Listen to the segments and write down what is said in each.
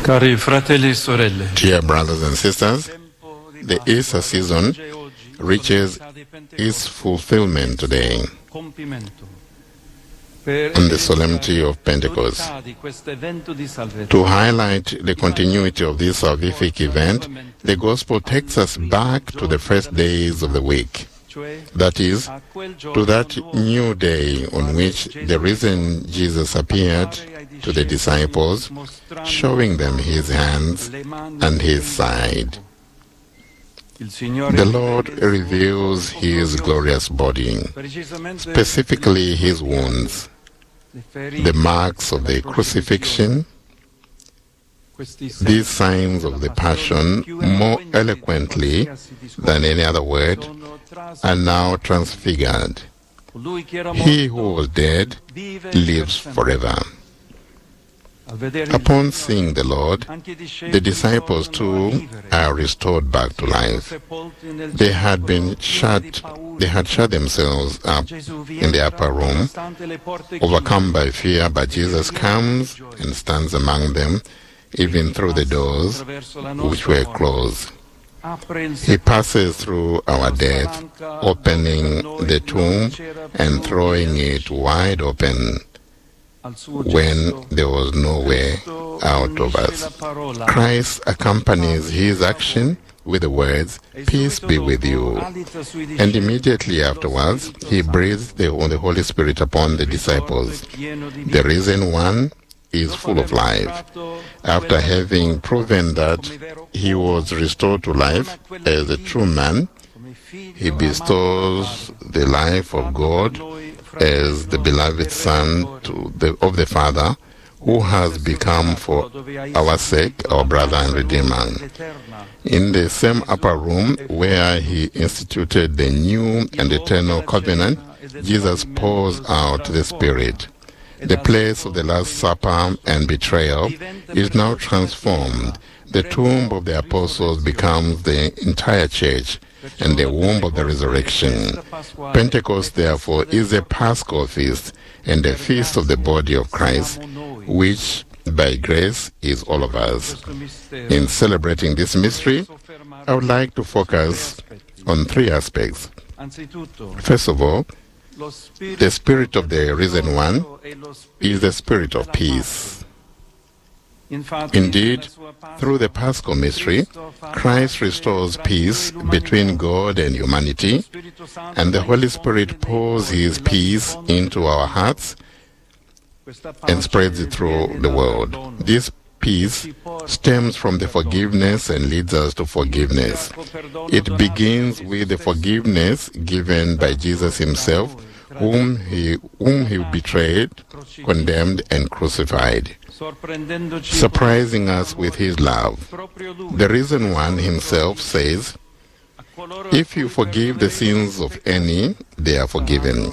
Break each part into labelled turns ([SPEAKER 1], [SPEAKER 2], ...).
[SPEAKER 1] Cari fratelli e sorelle,
[SPEAKER 2] Dear brothers and sisters, the Easter season reaches its fulfillment today on the solemnity of Pentecost. To highlight the continuity of this salvific event, the Gospel takes us back to the first days of the week. That is, to that new day on which the risen Jesus appeared to the disciples, showing them his hands and his side. The Lord reveals his glorious body, specifically his wounds, the marks of the crucifixion. These signs of the Passion, more eloquently than any other word, are now transfigured. He who was dead lives forever. Upon seeing the Lord, the disciples too are restored back to life. They had shut themselves up in the upper room, overcome by fear, but Jesus comes and stands among them, even through the doors which were closed. He passes through our death, opening the tomb and throwing it wide open when there was no way out of us. Christ accompanies his action with the words, "Peace be with you." And immediately afterwards, he breathes the Holy Spirit upon the disciples. The risen one is full of life. After having proven that he was restored to life as a true man, he bestows the life of God as the beloved Son of the Father, who has become for our sake our brother and Redeemer. In the same upper room where he instituted the new and eternal covenant, Jesus pours out the Spirit. The place of the Last Supper and betrayal is now transformed. The tomb of the apostles becomes the entire church and the womb of the resurrection. Pentecost, therefore, is a Paschal feast and a feast of the body of Christ, which by grace is all of us. In celebrating this mystery, I would like to focus on three aspects. First of all, the Spirit of the risen one is the Spirit of peace. Indeed, through the Paschal mystery, Christ restores peace between God and humanity, and the Holy Spirit pours his peace into our hearts and spreads it through the world. This peace stems from the forgiveness and leads us to forgiveness. It begins with the forgiveness given by Jesus himself, whom he betrayed, condemned, and crucified, surprising us with his love. The risen one himself says, "If you forgive the sins of any, they are forgiven."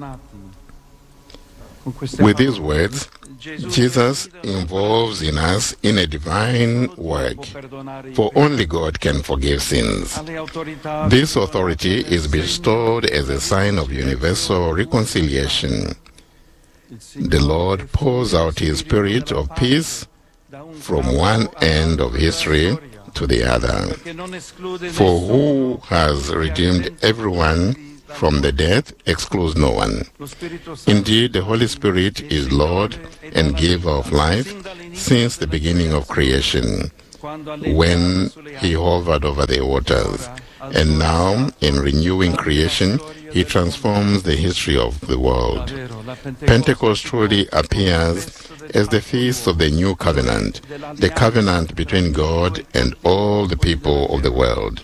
[SPEAKER 2] With these words, Jesus involves in us in a divine work, for only God can forgive sins. This authority is bestowed as a sign of universal reconciliation. The Lord pours out his Spirit of peace from one end of history to the other. For who has redeemed everyone from the death excludes no one. Indeed, the Holy Spirit is Lord and giver of life since the beginning of creation, when he hovered over the waters. And now, in renewing creation, he transforms the history of the world. Pentecost truly appears as the feast of the new covenant, the covenant between God and all the people of the world.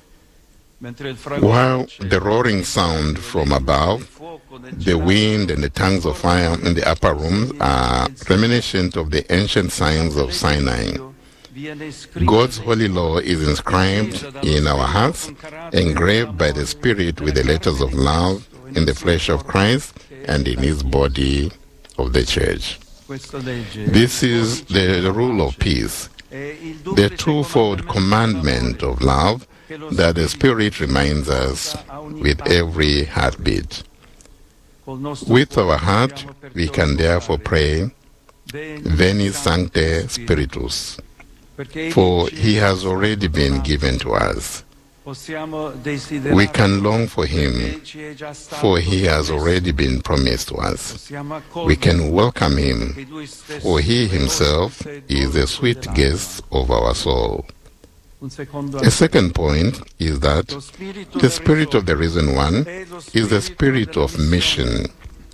[SPEAKER 2] While the roaring sound from above, the wind and the tongues of fire in the upper rooms are reminiscent of the ancient signs of Sinai. God's holy law is inscribed in our hearts, engraved by the Spirit with the letters of love in the flesh of Christ and in his body of the church. This is the rule of peace, the twofold commandment of love that the Spirit reminds us with every heartbeat. With our heart, we can therefore pray, Veni Sancte Spiritus, for he has already been given to us. We can long for him, for he has already been promised to us. We can welcome him, for he himself is a sweet guest of our soul. A second point is that the Spirit of the Risen One is the spirit of mission.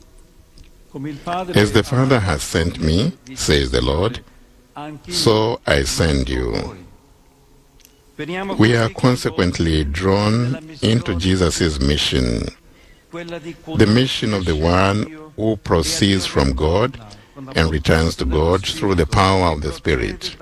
[SPEAKER 2] As the Father has sent me, says the Lord, so I send you. We are consequently drawn into Jesus' mission, the mission of the one who proceeds from God and returns to God through the power of the Spirit,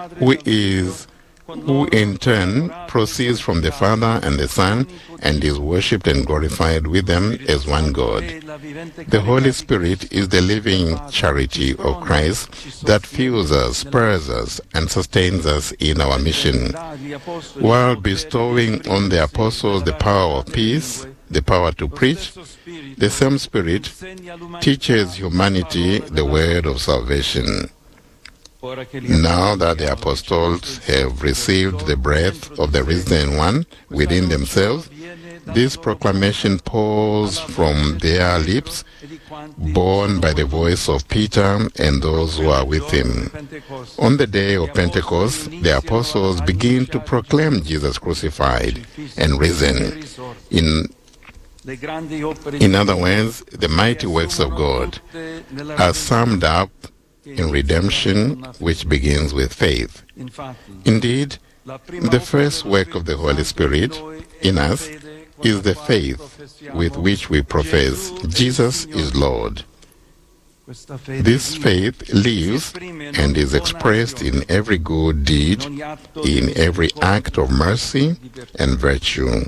[SPEAKER 2] who in turn proceeds from the Father and the Son and is worshipped and glorified with them as one God. The Holy Spirit is the living charity of Christ that fuels us, spurs us, and sustains us in our mission, while bestowing on the apostles the power of peace, the power to preach. The same Spirit teaches humanity the word of salvation. Now that the apostles have received the breath of the risen one within themselves, this proclamation pours from their lips, borne by the voice of Peter and those who are with him. On the day of Pentecost, the apostles begin to proclaim Jesus crucified and risen. In other words, the mighty works of God are summed up in redemption, which begins with faith. Indeed, the first work of the Holy Spirit in us is the faith with which we profess Jesus is Lord. This faith lives and is expressed in every good deed, in every act of mercy and virtue.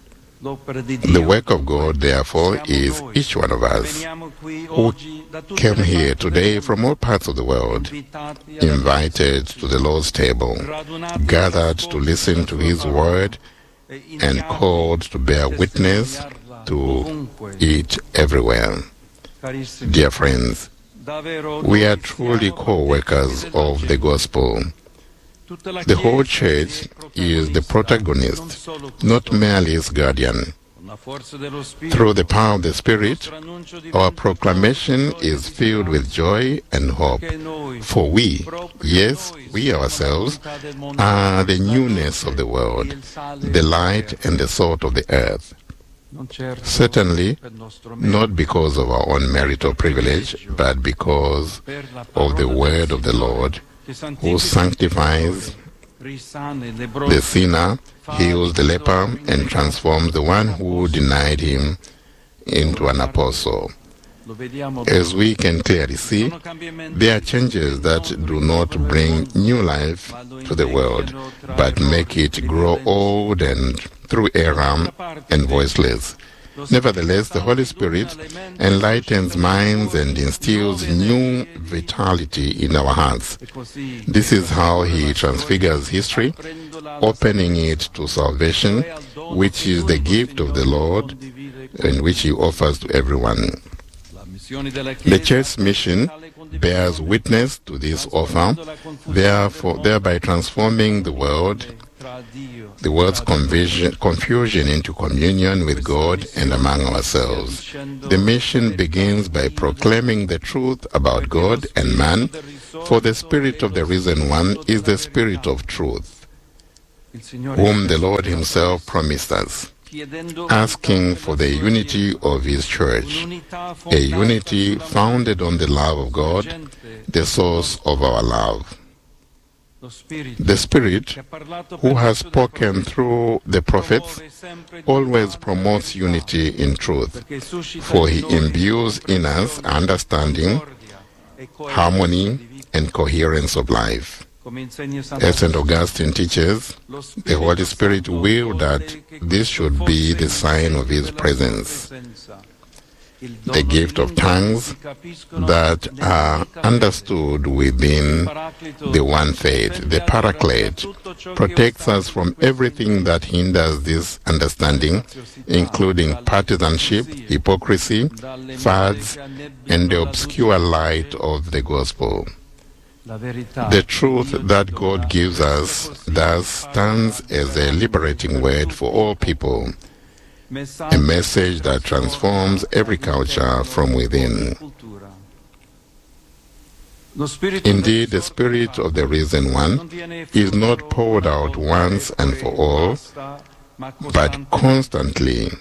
[SPEAKER 2] The work of God, therefore, is each one of us who came here today from all parts of the world, invited to the Lord's table, gathered to listen to His word, and called to bear witness to it everywhere. Dear friends, we are truly co-workers of the gospel. The whole church is the protagonist, not merely its guardian. Through the power of the Spirit, our proclamation is filled with joy and hope. For we, yes, we ourselves, are the newness of the world, the light and the salt of the earth. Certainly, not because of our own merit or privilege, but because of the word of the Lord, who sanctifies the sinner, heals the leper, and transforms the one who denied him into an apostle. As we can clearly see, there are changes that do not bring new life to the world, but make it grow old and through error and voiceless. Nevertheless, the Holy Spirit enlightens minds and instills new vitality in our hearts. This is how He transfigures history, opening it to salvation, which is the gift of the Lord and which He offers to everyone. The Church's mission bears witness to this offer, thereby transforming the world's confusion into communion with God and among ourselves. The mission begins by proclaiming the truth about God and man, for the Spirit of the Risen One is the Spirit of truth, whom the Lord Himself promised us, asking for the unity of His church, a unity founded on the love of God, the source of our love. The Spirit, who has spoken through the prophets, always promotes unity in truth, for He imbues in us understanding, harmony, and coherence of life. As St. Augustine teaches, the Holy Spirit willed that this should be the sign of His presence. The gift of tongues that are understood within the one faith, the Paraclete, protects us from everything that hinders this understanding, including partisanship, hypocrisy, fads, and the obscure light of the gospel. The truth that God gives us thus stands as a liberating word for all people, a message that transforms every culture from within. Indeed, the Spirit of the Risen One is not poured out once and for all, but constantly.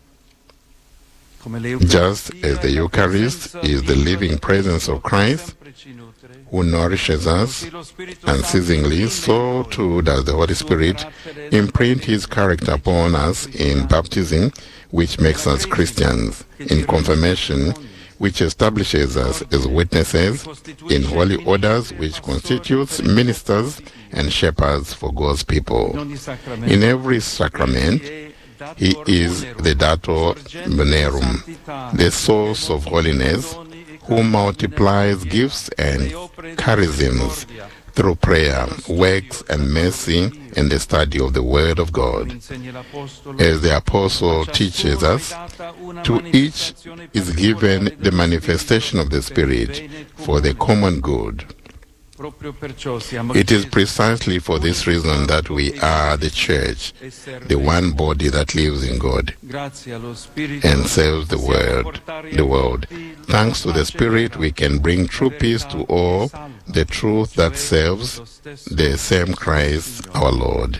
[SPEAKER 2] Just as the Eucharist is the living presence of Christ, who nourishes us unceasingly, so too does the Holy Spirit imprint his character upon us in baptism, which makes us Christians, in confirmation, which establishes us as witnesses, in holy orders, which constitutes ministers and shepherds for God's people. In every sacrament, he is the Dator Venerum, the source of holiness, who multiplies gifts and charisms through prayer, works, and mercy in the study of the Word of God. As the Apostle teaches us, to each is given the manifestation of the Spirit for the common good. It is precisely for this reason that we are the Church, the one body that lives in God and serves the world. Thanks to the Spirit, we can bring true peace to all, the truth that serves the same Christ our Lord.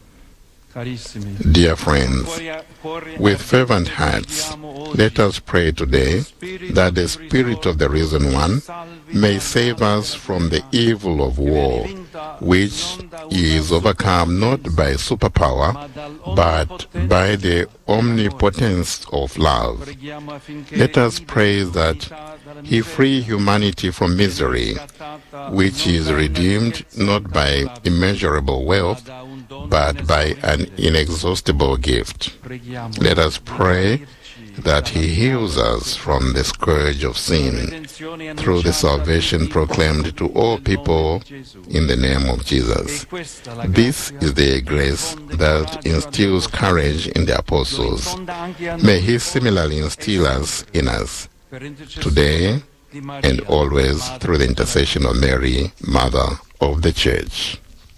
[SPEAKER 2] Dear friends, with fervent hearts, let us pray today that the Spirit of the Risen One may save us from the evil of war, which is overcome not by superpower, but by the omnipotence of love. Let us pray that he free humanity from misery, which is redeemed not by immeasurable wealth, but by an inexhaustible gift. Let us pray that he heals us from the scourge of sin through the salvation proclaimed to all people in the name of Jesus. This is the grace that instills courage in the apostles. May he similarly instill us in us today and always through the intercession of Mary, Mother of the Church.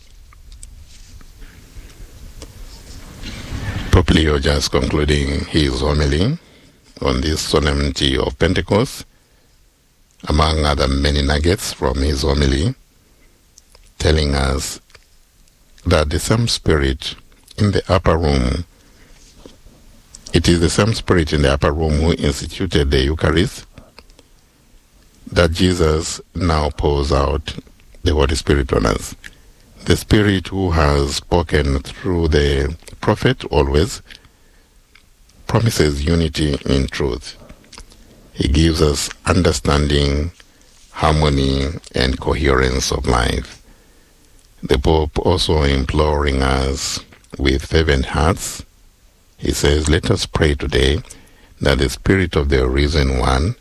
[SPEAKER 2] Pope Leo just concluding his homily on this solemnity of Pentecost, among other many nuggets from his homily, telling us that the same Spirit in the upper room, it is the same Spirit in the upper room who instituted the Eucharist, that Jesus now pours out the Holy Spirit on us. The Spirit who has spoken through the prophet always promises unity in truth. He gives us understanding, harmony, and coherence of life. The Pope also imploring us with fervent hearts. He says, let us pray today that the Spirit of the Risen One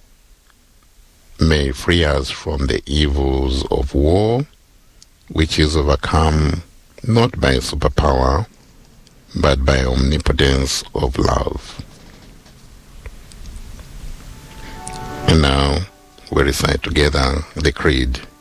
[SPEAKER 2] may free us from the evils of war, which is overcome not by superpower, but by omnipotence of love. And now we recite together the Creed.